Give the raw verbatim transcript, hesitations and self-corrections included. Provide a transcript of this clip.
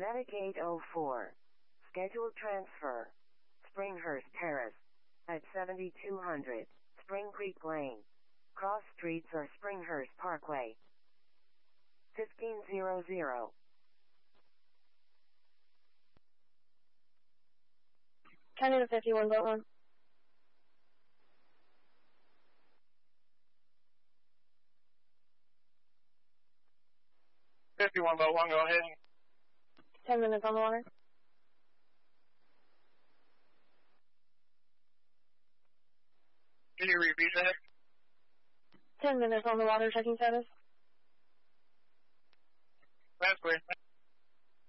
Medic eight oh four. Scheduled transfer. Springhurst Terrace. At seventy-two hundred. Spring Creek Lane. Cross streets or Springhurst Parkway. fifteen hundred. County to fifty-one, vote one. fifty-one, vote one, go ahead. Ten minutes on the water. Can you repeat that? Ten minutes on the water, checking status. That's clear.